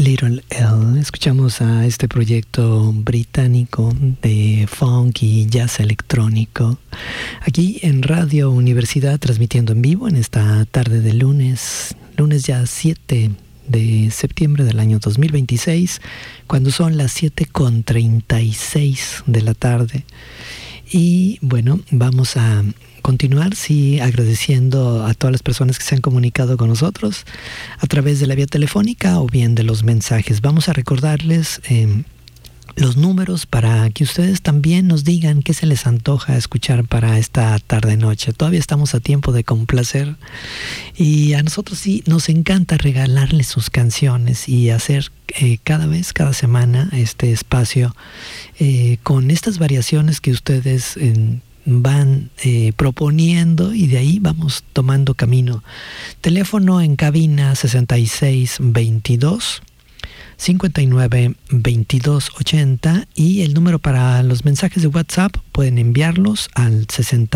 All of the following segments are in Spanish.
Little L. Escuchamos a este proyecto británico de funk y jazz electrónico aquí en Radio Universidad, transmitiendo en vivo en esta tarde de lunes ya 7 de septiembre del año 2026, cuando son las 7:36 de la tarde. Y bueno, vamos a continuar, agradeciendo a todas las personas que se han comunicado con nosotros a través de la vía telefónica o bien de los mensajes. Vamos a recordarles los números para que ustedes también nos digan qué se les antoja escuchar para esta tarde-noche. Todavía estamos a tiempo de complacer y a nosotros sí nos encanta regalarles sus canciones y hacer cada semana este espacio con estas variaciones que ustedes van proponiendo, y de ahí vamos tomando camino. Teléfono en cabina 6622-592280, y el número para los mensajes de WhatsApp pueden enviarlos al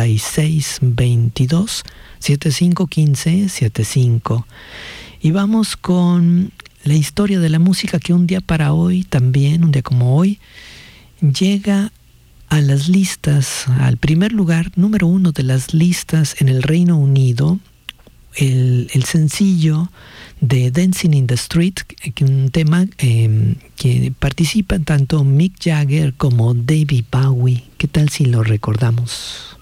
6622-751575. Y vamos con la historia de la música que un día como hoy, llega a las listas, al primer lugar, número 1 de las listas en el Reino Unido, el sencillo de Dancing in the Street, un tema que participan tanto Mick Jagger como David Bowie. ¿Qué tal si lo recordamos?